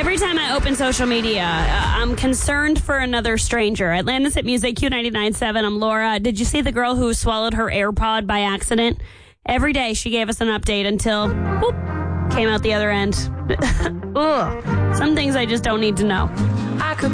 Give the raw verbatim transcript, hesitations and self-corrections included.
Every time I open social media, uh, I'm concerned for another stranger. Atlantis at Music, Q ninety-nine point seven. I'm Laura. Did you see the girl who swallowed her AirPod by accident? Every day she gave us an update until, whoop, came out the other end. Ugh. Some things I just don't need to know.